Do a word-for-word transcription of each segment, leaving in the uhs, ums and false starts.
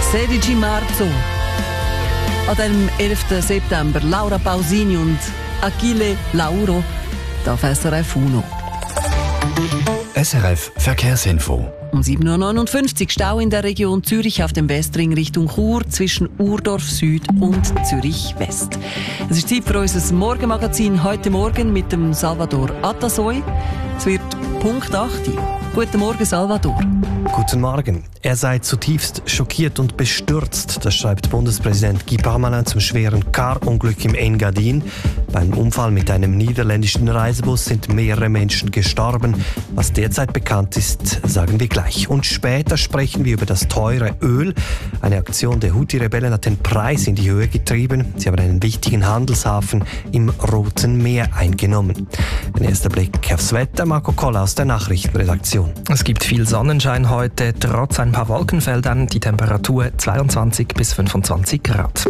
sedici marzo. An dem elften September Laura Pausini und Achille Lauro auf S R F Uno. S R F Verkehrsinfo. Um sieben Uhr neunundfünfzig Stau in der Region Zürich auf dem Westring Richtung Chur zwischen Urdorf Süd und Zürich West. Es ist Zeit für unser Morgenmagazin heute Morgen mit dem Salvador Atasoy. Es wird Punkt acht. Guten Morgen, Salvador. Guten Morgen. Er sei zutiefst schockiert und bestürzt, das schreibt Bundespräsident Guy Parmelin zum schweren Car-Unglück im Engadin. Beim Unfall mit einem niederländischen Reisebus sind mehrere Menschen gestorben. Was derzeit bekannt ist, sagen wir gleich. Und später sprechen wir über das teure Öl. Eine Aktion der Houthi-Rebellen hat den Preis in die Höhe getrieben. Sie haben einen wichtigen Handelshafen im Roten Meer eingenommen. Ein erster Blick aufs Wetter. Marco Koller aus der Nachrichtenredaktion. Es gibt viel Sonnenschein heute, trotz ein paar Wolkenfeldern. Die Temperatur zweiundzwanzig bis fünfundzwanzig Grad.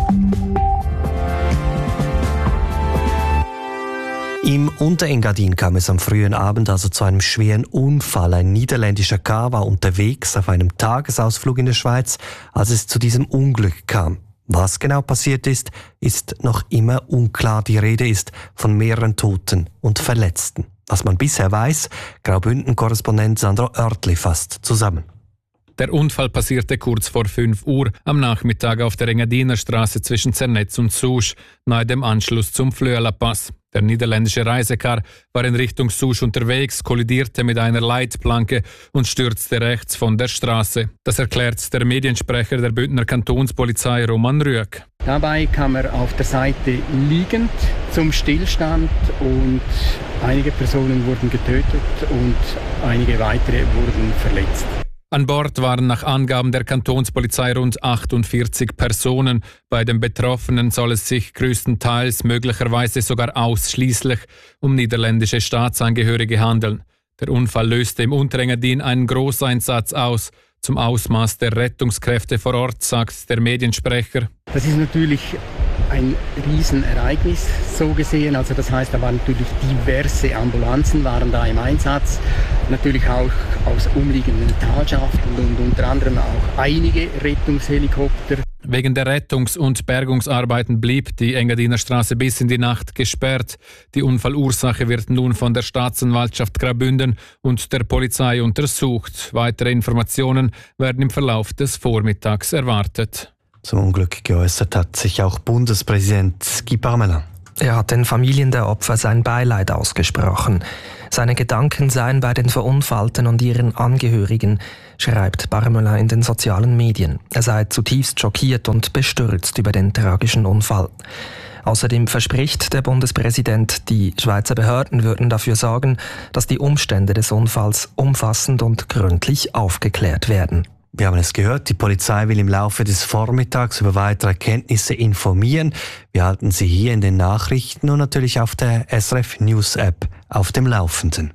Im Unterengadin kam es am frühen Abend also zu einem schweren Unfall. Ein niederländischer Car war unterwegs auf einem Tagesausflug in der Schweiz, als es zu diesem Unglück kam. Was genau passiert ist, ist noch immer unklar. Die Rede ist von mehreren Toten und Verletzten. Was man bisher weiß, Graubünden-Korrespondent Sandro Oertli fasst zusammen. Der Unfall passierte kurz vor fünf Uhr am Nachmittag auf der Engadiner Straße zwischen Zernetz und Sousch, nahe dem Anschluss zum Flöala-Pass. Der niederländische Reisekar war in Richtung Sousch unterwegs, kollidierte mit einer Leitplanke und stürzte rechts von der Straße. Das erklärt der Mediensprecher der Bündner Kantonspolizei Roman Rüegg. Dabei kam er auf der Seite liegend zum Stillstand und einige Personen wurden getötet und einige weitere wurden verletzt. An Bord waren nach Angaben der Kantonspolizei rund achtundvierzig Personen. Bei den Betroffenen soll es sich größtenteils, möglicherweise sogar ausschließlich, um niederländische Staatsangehörige handeln. Der Unfall löste im Unterengadin einen Großeinsatz aus. Zum Ausmaß der Rettungskräfte vor Ort sagt der Mediensprecher: Das ist natürlich ein Riesenereignis, so gesehen. Also das heißt, da waren natürlich diverse Ambulanzen waren da im Einsatz, natürlich auch aus umliegenden Talschaften und unter anderem auch einige Rettungshelikopter. Wegen der Rettungs- und Bergungsarbeiten blieb die Engadiner Straße bis in die Nacht gesperrt. Die Unfallursache wird nun von der Staatsanwaltschaft Graubünden und der Polizei untersucht. Weitere Informationen werden im Verlauf des Vormittags erwartet. Zum Unglück geäußert hat sich auch Bundespräsident Guy Parmelin. Er hat den Familien der Opfer sein Beileid ausgesprochen. Seine Gedanken seien bei den Verunfallten und ihren Angehörigen, schreibt Parmelin in den sozialen Medien. Er sei zutiefst schockiert und bestürzt über den tragischen Unfall. Außerdem verspricht der Bundespräsident, die Schweizer Behörden würden dafür sorgen, dass die Umstände des Unfalls umfassend und gründlich aufgeklärt werden. Wir haben es gehört, die Polizei will im Laufe des Vormittags über weitere Erkenntnisse informieren. Wir halten Sie hier in den Nachrichten und natürlich auf der S R F News App auf dem Laufenden.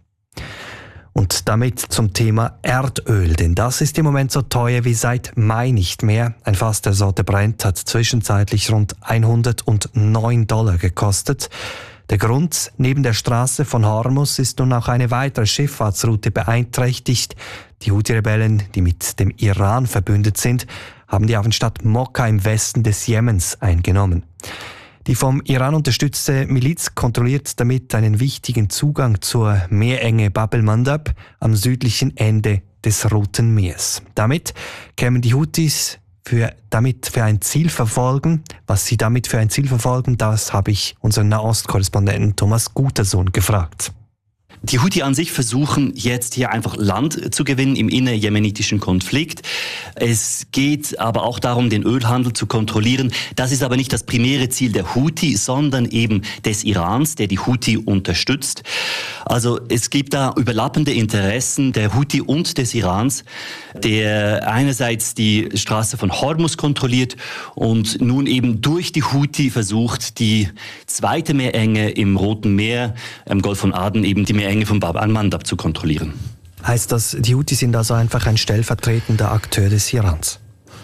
Und damit zum Thema Erdöl, denn das ist im Moment so teuer wie seit Mai nicht mehr. Ein Fass der Sorte Brent hat zwischenzeitlich rund hundertneun Dollar gekostet. Der Grund, neben der Straße von Hormuz ist nun auch eine weitere Schifffahrtsroute beeinträchtigt. Die Houthi-Rebellen, die mit dem Iran verbündet sind, haben die Hafenstadt Mokka im Westen des Jemens eingenommen. Die vom Iran unterstützte Miliz kontrolliert damit einen wichtigen Zugang zur Meerenge Bab el-Mandab am südlichen Ende des Roten Meers. Damit kämen die Houthis für, damit für ein Ziel verfolgen. Was sie damit für ein Ziel verfolgen, das habe ich unseren Nahost-Korrespondenten Thomas Gutersohn gefragt. Die Houthi an sich versuchen jetzt hier einfach Land zu gewinnen im innerjemenitischen Konflikt. Es geht aber auch darum, den Ölhandel zu kontrollieren. Das ist aber nicht das primäre Ziel der Houthi, sondern eben des Irans, der die Houthi unterstützt. Also es gibt da überlappende Interessen der Houthi und des Irans, der einerseits die Straße von Hormuz kontrolliert und nun eben durch die Houthi versucht, die zweite Meerenge im Roten Meer, im Golf von Aden, eben die Meerenge von Bab el-Mandab zu kontrollieren. Heißt das, die Houthi sind also einfach ein stellvertretender Akteur des Irans?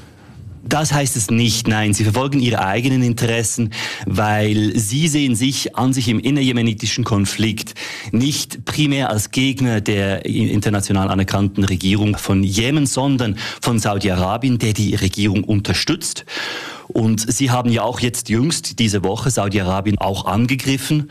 Das heißt es nicht, nein. Sie verfolgen ihre eigenen Interessen, weil sie sehen sich an sich im innerjemenitischen Konflikt nicht primär als Gegner der international anerkannten Regierung von Jemen, sondern von Saudi-Arabien, der die Regierung unterstützt. Und sie haben ja auch jetzt jüngst diese Woche Saudi-Arabien auch angegriffen.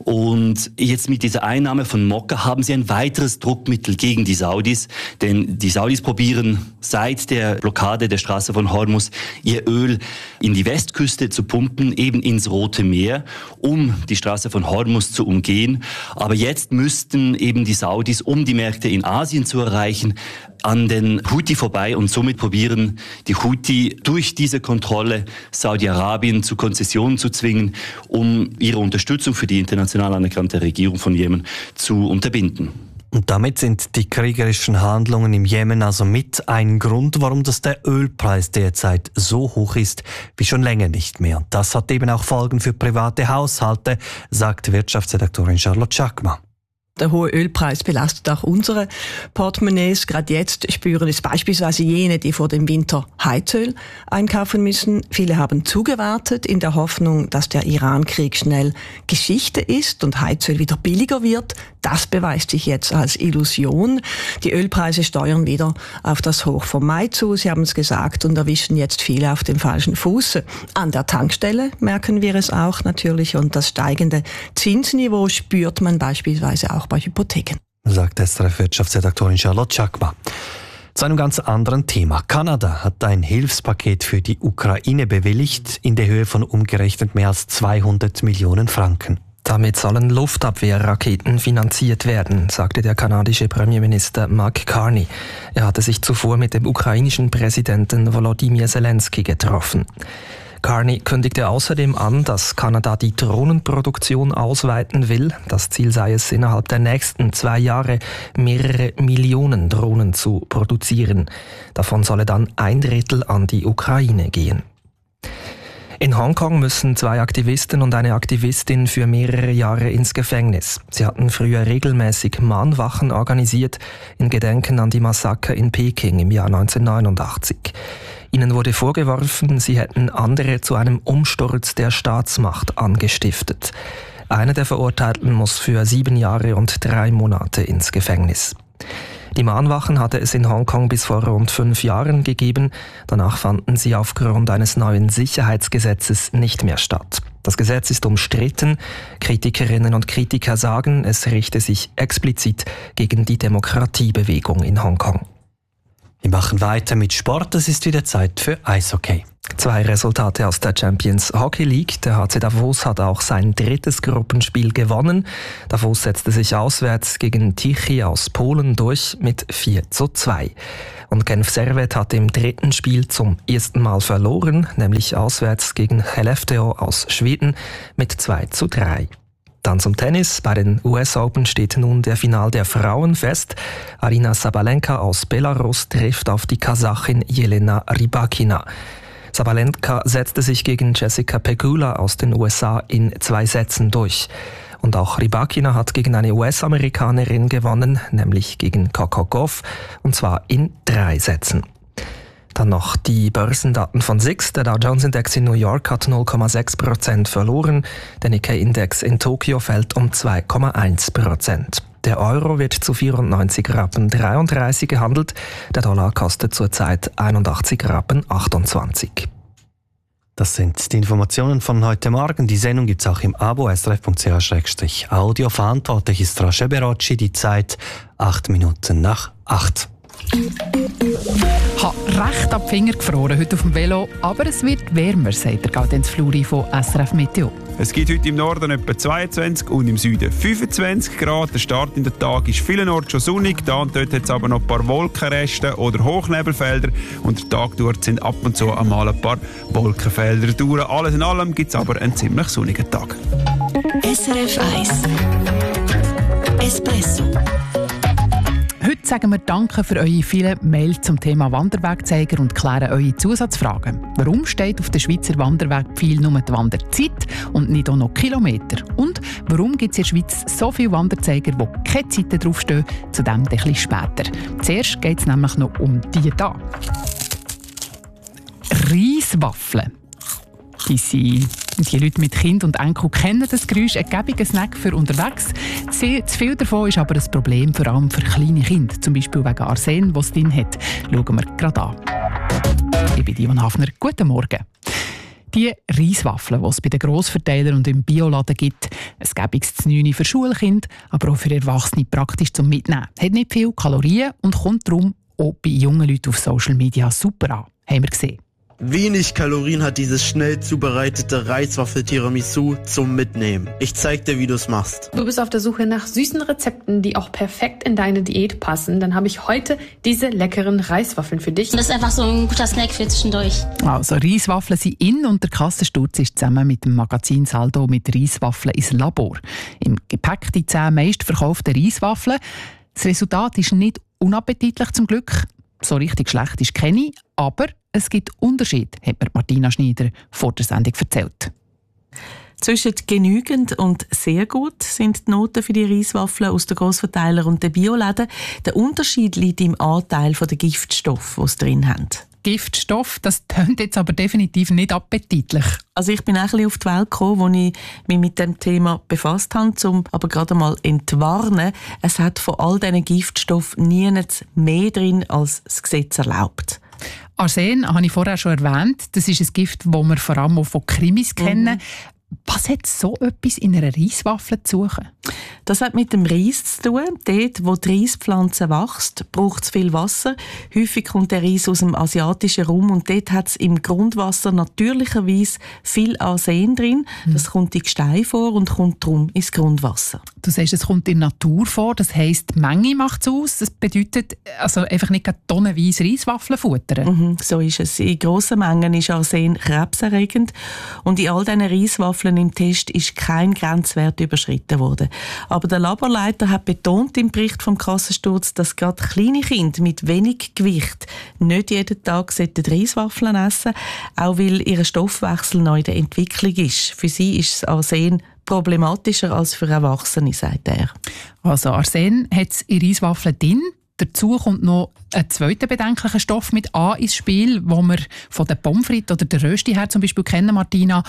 Und jetzt mit dieser Einnahme von Mokka haben sie ein weiteres Druckmittel gegen die Saudis. Denn die Saudis probieren seit der Blockade der Straße von Hormuz ihr Öl in die Westküste zu pumpen, eben ins Rote Meer, um die Straße von Hormuz zu umgehen. Aber jetzt müssten eben die Saudis, um die Märkte in Asien zu erreichen, an den Houthi vorbei und somit probieren die Houthi durch diese Kontrolle Saudi-Arabien zu Konzessionen zu zwingen, um ihre Unterstützung für die international anerkannte Regierung von Jemen zu unterbinden. Und damit sind die kriegerischen Handlungen im Jemen also mit ein Grund, warum das der Ölpreis derzeit so hoch ist wie schon länger nicht mehr. Das hat eben auch Folgen für private Haushalte, sagt Wirtschaftsredaktorin Charlotte Schackmann. Der hohe Ölpreis belastet auch unsere Portemonnaies. Gerade jetzt spüren es beispielsweise jene, die vor dem Winter Heizöl einkaufen müssen. Viele haben zugewartet in der Hoffnung, dass der Iran-Krieg schnell Geschichte ist und Heizöl wieder billiger wird. Das beweist sich jetzt als Illusion. Die Ölpreise steuern wieder auf das Hoch vom Mai zu, Sie haben es gesagt, und erwischen jetzt viele auf dem falschen Fuß. An der Tankstelle merken wir es auch natürlich, und das steigende Zinsniveau spürt man beispielsweise auch bei Hypotheken. Sagt S R F-Wirtschaftsredaktorin Charlotte Schackmann. Zu einem ganz anderen Thema. Kanada hat ein Hilfspaket für die Ukraine bewilligt in der Höhe von umgerechnet mehr als zweihundert Millionen Franken. Damit sollen Luftabwehrraketen finanziert werden, sagte der kanadische Premierminister Mark Carney. Er hatte sich zuvor mit dem ukrainischen Präsidenten Volodymyr Zelensky getroffen. Carney kündigte außerdem an, dass Kanada die Drohnenproduktion ausweiten will. Das Ziel sei es, innerhalb der nächsten zwei Jahre mehrere Millionen Drohnen zu produzieren. Davon solle dann ein Drittel an die Ukraine gehen. In Hongkong müssen zwei Aktivisten und eine Aktivistin für mehrere Jahre ins Gefängnis. Sie hatten früher regelmäßig Mahnwachen organisiert, in Gedenken an die Massaker in Peking im Jahr neunzehnhundertneunundachtzig. Ihnen wurde vorgeworfen, sie hätten andere zu einem Umsturz der Staatsmacht angestiftet. Einer der Verurteilten muss für sieben Jahre und drei Monate ins Gefängnis. Die Mahnwachen hatte es in Hongkong bis vor rund fünf Jahren gegeben. Danach fanden sie aufgrund eines neuen Sicherheitsgesetzes nicht mehr statt. Das Gesetz ist umstritten. Kritikerinnen und Kritiker sagen, es richte sich explizit gegen die Demokratiebewegung in Hongkong. Wir machen weiter mit Sport. Es ist wieder Zeit für Eishockey. Zwei Resultate aus der Champions Hockey League. Der H C Davos hat auch sein drittes Gruppenspiel gewonnen. Davos setzte sich auswärts gegen Tichy aus Polen durch mit vier zu zwei. Und Genf Servette hat im dritten Spiel zum ersten Mal verloren, nämlich auswärts gegen Skellefteå aus Schweden mit zwei zu drei. Dann zum Tennis. Bei den U S Open steht nun der Final der Frauen fest. Aryna Sabalenka aus Belarus trifft auf die Kasachin Jelena Rybakina. Sabalenka setzte sich gegen Jessica Pegula aus den U S A in zwei Sätzen durch. Und auch Rybakina hat gegen eine U S-Amerikanerin gewonnen, nämlich gegen Coco Gauff, und zwar in drei Sätzen. Dann noch die Börsendaten von S I X. Der Dow Jones Index in New York hat null Komma sechs Prozent verloren. Der Nikkei-Index in Tokio fällt um zwei Komma eins Prozent. Der Euro wird zu vierundneunzig Rappen dreiunddreißig gehandelt. Der Dollar kostet zurzeit einundachtzig Rappen achtundzwanzig. Das sind die Informationen von heute Morgen. Die Sendung gibt es auch im Abo s r f punkt c h slash audio. Verantwortlich ist Rasche Berocci. Die Zeit acht Minuten nach acht. Ich habe recht ab die Finger gefroren heute auf dem Velo, aber es wird wärmer, sagt der Gaudenz Fluri von S R F Meteo. Es gibt heute im Norden etwa zweiundzwanzig und im Süden fünfundzwanzig Grad. Der Start in den Tag ist vielenorts schon sonnig. Da und dort hat es aber noch ein paar Wolkenreste oder Hochnebelfelder. Und der Tag dort sind ab und zu einmal ein paar Wolkenfelder durch. Alles in allem gibt es aber einen ziemlich sonnigen Tag. S R F eins Espresso. Heute sagen wir Danke für eure vielen Mails zum Thema Wanderwegzeiger und klären eure Zusatzfragen. Warum steht auf den Schweizer Wanderwegpfeil nur die Wanderzeit und nicht auch noch Kilometer? Und warum gibt es in der Schweiz so viele Wanderzeiger, wo keine Zeiten draufstehen? Zu dem ein bisschen später. Zuerst geht es nämlich noch um die hier. Reiswaffeln. Die sind Die Leute mit Kind und Enkel kennen das Geräusch, ein gäbiger Snack für unterwegs. Zu viel davon ist aber ein Problem, vor allem für kleine Kinder, zum Beispiel wegen Arsen, das es drin hat. Schauen wir gerade an. Ich bin Ivan Hafner. Guten Morgen. Die Reiswaffeln, die es bei den Grossverteilern und im Bioladen gibt, ein gäbiges Znüni für Schulkinder, aber auch für Erwachsene praktisch zum Mitnehmen. Hat nicht viel Kalorien und kommt darum auch bei jungen Leuten auf Social Media super an. Haben wir gesehen. Wenig Kalorien hat dieses schnell zubereitete Reiswaffel-Tiramisu zum Mitnehmen. Ich zeig dir, wie du es machst. Du bist auf der Suche nach süßen Rezepten, die auch perfekt in deine Diät passen. Dann habe ich heute diese leckeren Reiswaffeln für dich. Das ist einfach so ein guter Snack für zwischendurch. Also Reiswaffeln sind in und der Kassensturz ist zusammen mit dem Magazin Saldo mit Reiswaffeln ins Labor. Im Gepäck die zehn meistverkauften Reiswaffeln. Das Resultat ist nicht unappetitlich zum Glück. So richtig schlecht ist keine, aber es gibt Unterschiede, hat mir Martina Schneider vor der Sendung erzählt. Zwischen genügend und sehr gut sind die Noten für die Reiswaffeln aus den Grossverteilern und den Bioläden. Der Unterschied liegt im Anteil der Giftstoffe, die sie drin haben. Giftstoff, das tönt jetzt aber definitiv nicht appetitlich. Also ich bin auch ein bisschen auf die Welt gekommen, als ich mich mit dem Thema befasst habe, um aber gerade mal entwarnen. Es hat von all diesen Giftstoffen nirgends mehr drin, als das Gesetz erlaubt. Arsen habe ich vorher schon erwähnt. Das ist ein Gift, das wir vor allem auch von Krimis kennen. Mhm. Was hat so etwas in einer Reiswaffel zu suchen? Das hat mit dem Reis zu tun. Dort, wo die Reispflanze wächst, braucht es viel Wasser. Häufig kommt der Reis aus dem asiatischen Raum und dort hat es im Grundwasser natürlicherweise viel Arsen drin. Das mhm. kommt in Gestein vor und kommt darum ins Grundwasser. Du sagst, es kommt in der Natur vor, das heisst, die Menge macht es aus. Das bedeutet also einfach nicht tonnenweise Reiswaffeln futtern. Mhm, so ist es. In grossen Mengen ist Arsen krebserregend und in all diesen Reiswaffeln im Test ist kein Grenzwert überschritten worden. Aber der Laborleiter hat betont im Bericht vom Kassensturz, dass gerade kleine Kinder mit wenig Gewicht nicht jeden Tag Reiswaffeln essen sollten, auch weil ihr Stoffwechsel noch in der Entwicklung ist. Für sie ist das Arsen problematischer als für Erwachsene, sagt er. Also Arsen hat es in Reiswaffeln drin. Dazu kommt noch ein zweiter bedenklicher Stoff mit A ins Spiel, wo wir von den Pommes frites oder der Rösti her zum Beispiel kennen, Martina,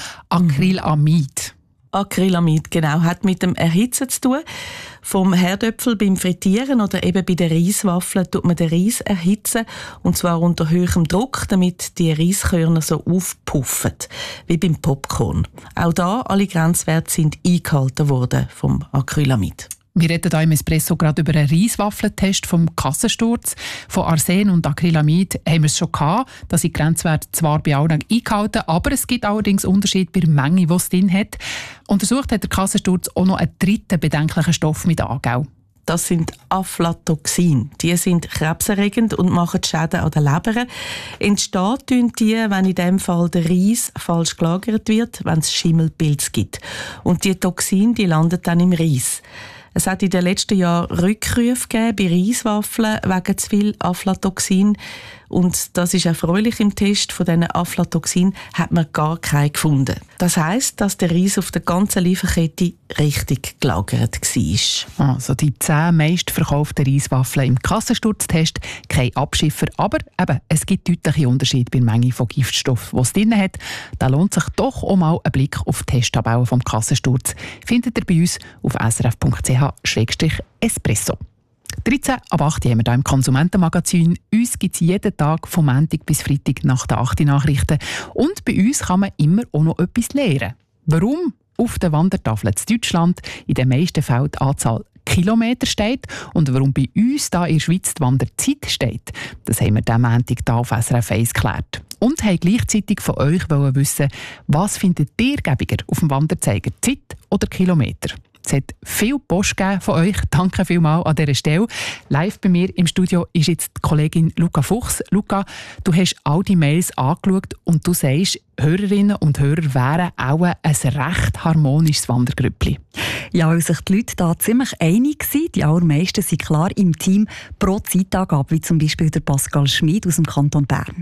Acrylamid. Acrylamid, genau, hat mit dem Erhitzen zu tun. Vom Herdöpfel beim Frittieren oder eben bei den Reiswaffeln tut man den Reis erhitzen, und zwar unter hohem Druck, damit die Reiskörner so aufpuffen, wie beim Popcorn. Auch da, alle Grenzwerte sind eingehalten worden vom Acrylamid. Wir reden hier im Espresso gerade über einen Reiswaffeltest vom Kassensturz. Von Arsen und Acrylamid haben wir es schon gehabt. Da sind die Grenzwerte zwar bei allen eingehalten, aber es gibt allerdings Unterschiede bei der Menge, die es drin hat. Untersucht hat der Kassensturz auch noch einen dritten bedenklichen Stoff mit angegeben. Das sind Aflatoxine. Die sind krebserregend und machen Schäden an der Leber. Entsteht die, wenn in diesem Fall der Reis falsch gelagert wird, wenn es Schimmelpilz gibt. Und die Toxine, die landen dann im Reis. Es hat in den letzten Jahren Rückrufe gegeben bei Reiswaffeln wegen zu viel Aflatoxin. Und das ist erfreulich im Test. Von diesen Aflatoxin hat man gar keinen gefunden. Das heisst, dass der Reis auf der ganzen Lieferkette richtig gelagert war. Also die zehn meistverkauften Reiswaffeln im Kassensturztest, kein Abschiffer, aber eben, es gibt deutliche Unterschiede bei der Menge von Giftstoffen, die es drin hat. Da lohnt sich doch auch mal ein Blick auf die Testtabellen vom Kassensturz. Findet ihr bei uns auf s r f punkt c h slash espresso. dreizehn ab acht haben wir hier im Konsumentenmagazin. Uns gibt es jeden Tag von Montag bis Freitag nach den acht Nachrichten. Und bei uns kann man immer auch noch etwas lernen. Warum auf der Wandertafel in Deutschland in den meisten Fällen die Anzahl Kilometer steht und warum bei uns da in der Schweiz die Wanderzeit steht, das haben wir diesen Montag hier auf S R F eins geklärt. Und haben gleichzeitig von euch wissen, was findet ihr gäbiger auf dem Wanderzeiger, Zeit oder Kilometer? Es hat viel Post gegeben von euch. Danke vielmals an dieser Stelle. Live bei mir im Studio ist jetzt die Kollegin Luca Fuchs. Luca, du hast all die Mails angeschaut und du sagst, Hörerinnen und Hörer wären auch ein recht harmonisches Wandergrüppli. Ja, weil sich die Leute da ziemlich einig sind. Die allermeisten sind klar im Team pro Zeitangabe, wie zum Beispiel der Pascal Schmid aus dem Kanton Bern.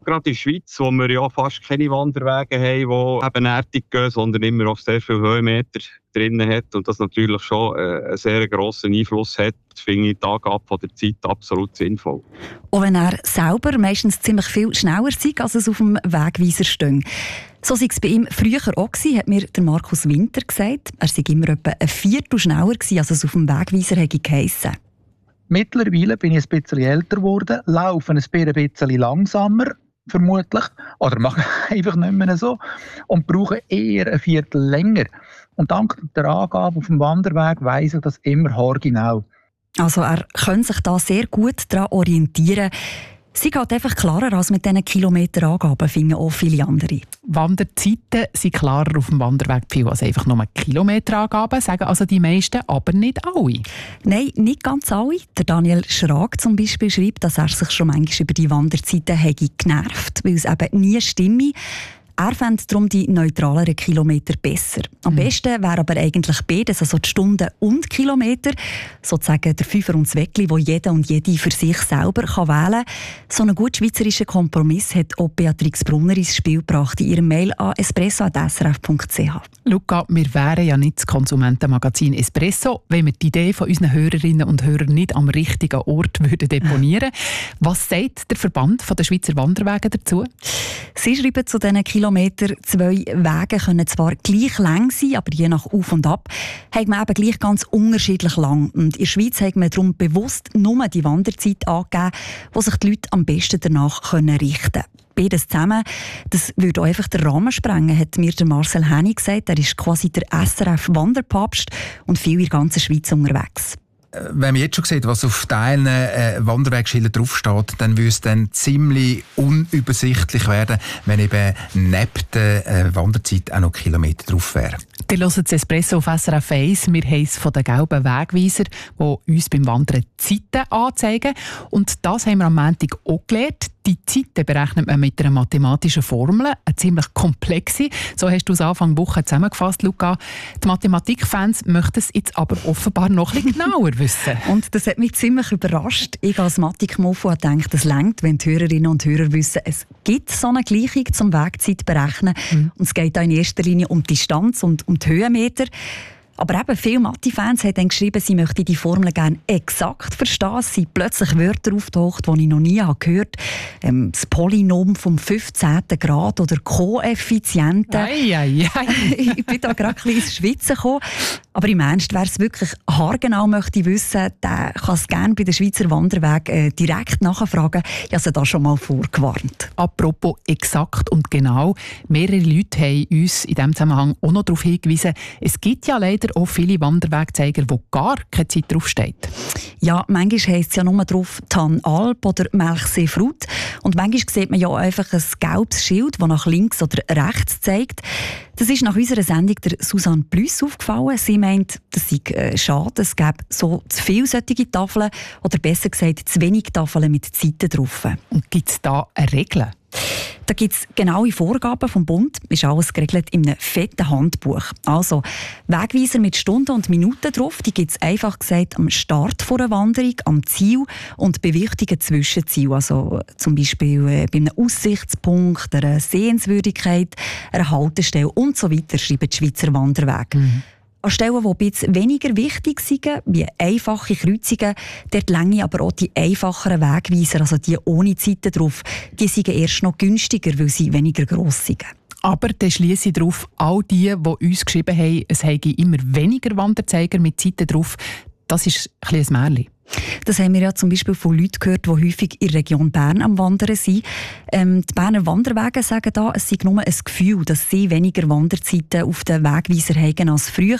Gerade in der Schweiz, wo wir ja fast keine Wanderwege haben, die ebenerdig gehen, sondern immer auf sehr viele Höhenmeter drin hat und das natürlich schon äh, einen sehr grossen Einfluss hat, finde ich die Angabe von der Zeit absolut sinnvoll. Auch wenn er selber meistens ziemlich viel schneller sei, als es auf dem Wegweiser steht. So sei es bei ihm früher auch gewesen, hat mir der Markus Winter gesagt. Er sei immer etwa ein Viertel schneller gewesen, als es auf dem Wegweiser hätte geheissen. Mittlerweile bin ich ein bisschen älter geworden, laufe ein bisschen langsamer, vermutlich, oder mache einfach nicht mehr so und brauche eher ein Viertel länger. Und dank der Angabe auf dem Wanderweg weiss ich das immer haargenau. Also er kann sich da sehr gut daran orientieren. Sie geht einfach klarer als mit diesen Kilometerangaben, finden auch viele andere. Wanderzeiten sind klarer auf dem Wanderweg viel als einfach nur Kilometerangaben, sagen also die meisten, aber nicht alle. Nein, nicht ganz alle. Der Daniel Schrag zum Beispiel schreibt, dass er sich schon manchmal über die Wanderzeiten hätte genervt, weil es eben nie stimme. Er fände darum die neutraleren Kilometer besser. Am mhm. besten wäre aber eigentlich beides, also die Stunden und Kilometer, sozusagen der Fünfer und das Weckli, wo jeder und jede für sich selber kann wählen kann. So einen gut schweizerischen Kompromiss hat auch Beatrix Brunner ins Spiel gebracht in ihrem Mail an espresso punkt s r f punkt c h. Luca, wir wären ja nicht das Konsumentenmagazin Espresso, wenn wir die Idee von unseren Hörerinnen und Hörern nicht am richtigen Ort würden deponieren. Was sagt der Verband der Schweizer Wanderwege dazu? Sie schreiben zu diesen Kilometer, zwei Wege können zwar gleich lang sein, aber je nach Auf und Ab hat man eben gleich ganz unterschiedlich lang. Und in der Schweiz hat man darum bewusst nur die Wanderzeit angegeben, wo sich die Leute am besten danach können richten können. Beides zusammen, das würde auch einfach den Rahmen sprengen, hat mir der Marcel Hennig gesagt. Er ist quasi der S R F-Wanderpapst und viel in der ganzen Schweiz unterwegs. Wenn man jetzt schon sieht, was auf Teilen äh, Wanderwegschildern draufsteht, dann würde es dann ziemlich unübersichtlich werden, wenn eben neben der äh, Wanderzeit auch noch Kilometer drauf wären. Ihr hört das Espresso auf S R F eins. Wir haben es von den gelben Wegweisern, die uns beim Wandern Zeiten anzeigen. Und das haben wir am Montag auch gelernt. Die Zeiten berechnet man mit einer mathematischen Formel, eine ziemlich komplexe. So hast du es Anfang Woche zusammengefasst, Luca. Die Mathematikfans möchten es jetzt aber offenbar noch ein bisschen genauer wissen. Und das hat mich ziemlich überrascht. Ich als Mathik-Mofo habe gedacht, es reicht, wenn die Hörerinnen und Hörer wissen, es gibt so eine Gleichung zum Wegzeit berechnen. Mhm. Und es geht da in erster Linie um die Distanz und um die Höhenmeter. Aber eben viele Mathe-Fans haben dann geschrieben, sie möchten die Formel gerne exakt verstehen. Es sind plötzlich Wörter auftaucht, die ich noch nie gehört habe. Ähm, das Polynom vom fünfzehnten Grad oder Koeffizienten. Ei, ei, ei. Ich bin da gerade ein bisschen ins Schwitzen gekommen. Aber im Ernst, wer es wirklich haargenau möchte wissen, der kann es gerne bei den Schweizer Wanderwegen äh, direkt nachfragen. Ich habe sie da schon mal vorgewarnt. Apropos exakt und genau. Mehrere Leute haben uns in diesem Zusammenhang auch noch darauf hingewiesen, es gibt ja leider auch viele Wanderwegzeiger, wo gar keine Zeit draufsteht. Ja, manchmal heisst es ja nur drauf Tannalp oder Melchseefrut. Und manchmal sieht man ja einfach ein gelbes Schild, das nach links oder rechts zeigt. Das ist nach unserer Sendung der Susanne Plüss aufgefallen. Sie meint, das sei äh, schade, es gäbe so zu viele solche Tafeln oder besser gesagt zu wenig Tafeln mit Zeiten drauf. Und gibt es da eine Regel? Da gibt es genaue Vorgaben vom Bund, ist alles geregelt in einem fetten Handbuch. Also Wegweiser mit Stunden und Minuten drauf, die gibt es einfach gesagt am Start einer Wanderung, am Ziel und bei wichtigen Zwischenzielen. Also zum Beispiel äh, bei einem Aussichtspunkt, einer Sehenswürdigkeit, einer Haltestelle und so weiter, schreiben die Schweizer Wanderwege. Mhm. An Stellen, die ein bisschen weniger wichtig sind, wie einfache Kreuzungen, dort länge aber auch die einfacheren Wegweiser, also die ohne Zeiten drauf, die sind erst noch günstiger, weil sie weniger gross sind. Aber dann schliesse ich darauf, all die, die uns geschrieben haben, es hätte immer weniger Wanderzeiger mit Zeiten drauf, das ist ein bisschen ein Märchen. Das haben wir ja zum Beispiel von Leuten gehört, die häufig in der Region Bern am Wandern sind. Ähm, die Berner Wanderwege sagen da, es sei nur ein Gefühl, dass sie weniger Wanderzeiten auf den Wegweiser haben als früher.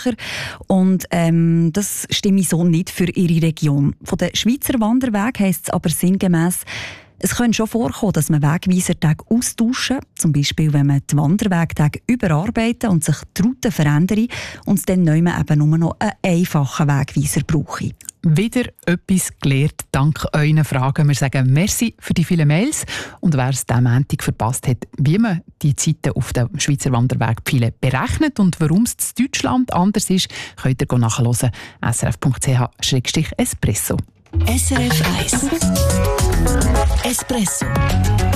Und ähm, das stimme so nicht für ihre Region. Von den Schweizer Wanderwegen heisst es aber sinngemäss, es kann schon vorkommen, dass man Wegweisertage austauschen, zum Beispiel wenn man die Wanderwegtage überarbeiten und sich die Route verändern und es dann nicht mehr eben nur noch einen einfachen Wegweiser brauche. Wieder etwas gelernt, dank euren Fragen. Wir sagen merci für die vielen Mails. Und wer es diesen Montag verpasst hat, wie man die Zeiten auf dem Schweizer Wanderwegpfeilen berechnet und warum es in Deutschland anders ist, könnt ihr nachhören. s r f punkt c h slash espresso. S R F eins Espresso.